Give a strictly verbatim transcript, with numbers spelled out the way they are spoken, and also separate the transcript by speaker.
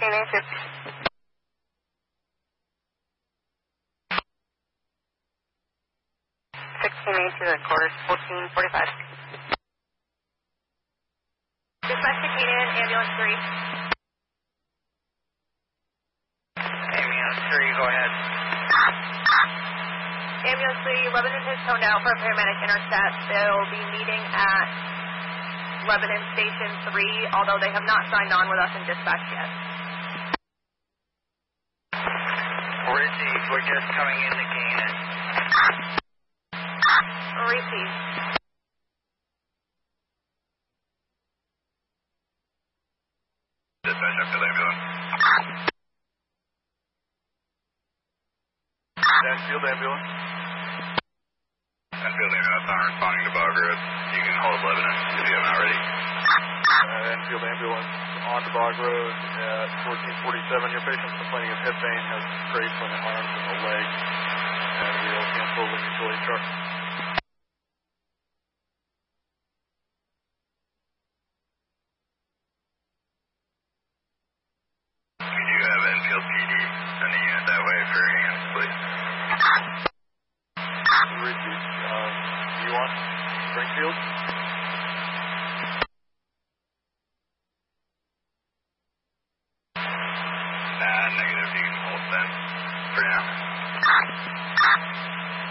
Speaker 1: sixteen A two. sixteen A two, headquarters, fourteen forty-five.
Speaker 2: Dispatch to Canaan, ambulance three.
Speaker 3: Ambulance three, go ahead.
Speaker 2: Ambulance three, Lebanon has toned out for a paramedic intercept. They'll be meeting at Lebanon Station three, although they have not signed on with us in dispatch yet.
Speaker 3: Receive, we're just coming into Canaan.
Speaker 2: Receive.
Speaker 3: Dispatch, Enfield ambulance. Enfield ambulance. Enfield ambulance, not responding to Bog Road. You can hold Lebanon if you haven't already. Uh, Enfield ambulance on to Bog Road at fourteen forty-seven. Your patient's complaining of hip pain, has scrapes on the arms and the legs, and we'll cancel the mutual aid truck. We do have Enfield P D sending a unit that way for hands, please. Repeat. Um, do you want Springfield? Nah, negative. You can hold them for now.